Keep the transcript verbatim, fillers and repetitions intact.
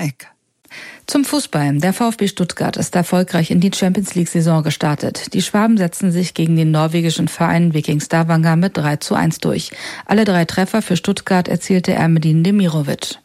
Eck. Zum Fußball. Der VfB Stuttgart ist erfolgreich in die Champions-League-Saison gestartet. Die Schwaben setzen sich gegen den norwegischen Verein Viking Stavanger mit drei zu eins durch. Alle drei Treffer für Stuttgart erzielte Ermedin Demirovic.